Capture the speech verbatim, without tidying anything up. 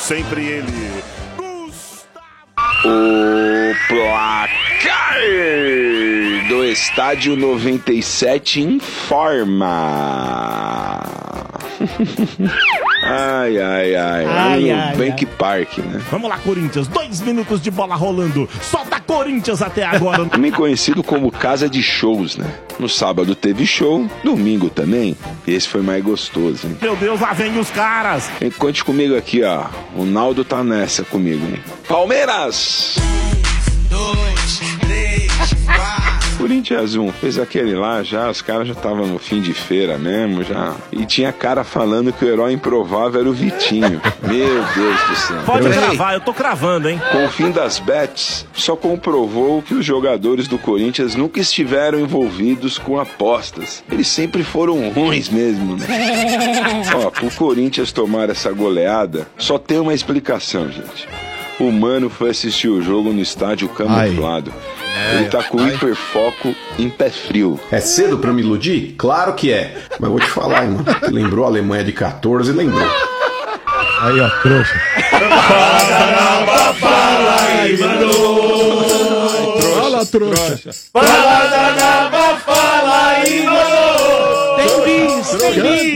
sempre ele. O placar do Estádio noventa e sete informa. Ai, ai, ai. Ai, ai, Bank Park, né? Vamos lá, Corinthians. Dois minutos de bola rolando. Só da Corinthians até agora. Também conhecido como Casa de Shows, né? No sábado teve show, domingo também. Esse foi mais gostoso, hein? Meu Deus, lá vem os caras. Conte comigo aqui, ó. O Naldo tá nessa comigo, hein? Palmeiras! Dois, três, quatro. Corinthians um, fez aquele lá já, os caras já estavam no fim de feira mesmo, já. E tinha cara falando que o herói improvável era o Vitinho. Meu Deus do céu. Pode cravar, eu tô cravando, hein? Com o fim das bets, só comprovou que os jogadores do Corinthians nunca estiveram envolvidos com apostas. Eles sempre foram ruins mesmo, né? Ó, pro Corinthians tomar essa goleada, só tem uma explicação, gente. O Mano foi assistir o jogo no estádio camuflado. É, ele tá com ai. hiperfoco em pé frio. É cedo pra me iludir? Claro que é. Mas vou te falar, hein, mano. Lembrou a Alemanha de catorze, lembrou. Aí, ó, trouxa. Fala, fala aí, mano. Fala, trouxa. Fala, fala aí, mano. Tem bis, tem bis.